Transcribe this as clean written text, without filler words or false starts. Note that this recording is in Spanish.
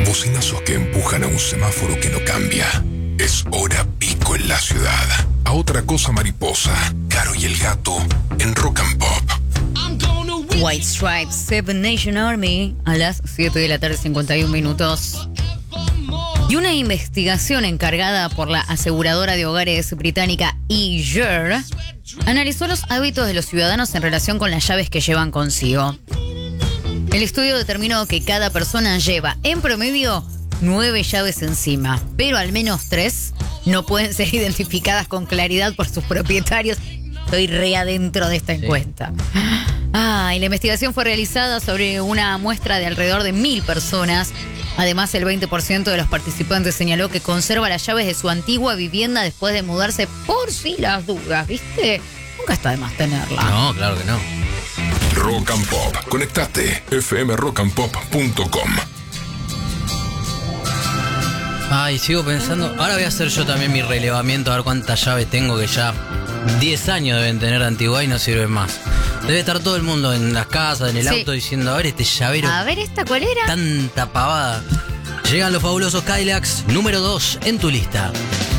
Bocinazos que empujan a un semáforo que no cambia. Es hora pico en la ciudad. A otra cosa mariposa, Caro y el gato en Rock and Pop. White Stripes, Seven Nation Army, a las 7 de la tarde, 51 minutos. Y una investigación encargada por la aseguradora de hogares británica EAGER analizó los hábitos de los ciudadanos en relación con las llaves que llevan consigo. El estudio determinó que cada persona lleva, en promedio, 9 llaves encima, pero al menos 3 no pueden ser identificadas con claridad por sus propietarios. Estoy re adentro de esta encuesta. Y la investigación fue realizada sobre una muestra de alrededor de 1.000 personas. Además, el 20% de los participantes señaló que conserva las llaves de su antigua vivienda después de mudarse por si las dudas, ¿viste? Nunca está de más tenerla. No, claro que no. Rock and Pop. Conectate. fmrockandpop.com. Ay, sigo pensando. Ahora voy a hacer yo también mi relevamiento, a ver cuántas llaves tengo, que ya 10 años deben tener de antigüedad y no sirven más. Debe estar todo el mundo en las casas, en el auto, diciendo, a ver este llavero. A ver, ¿esta cuál era? Tanta pavada. Llegan los fabulosos Cadillacs, número 2 en tu lista.